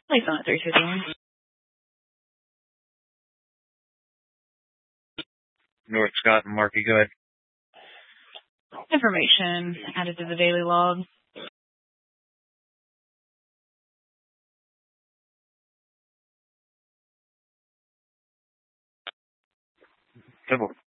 Place on at 351. North Scott and Markey, go ahead. Information added to the daily log. Simple.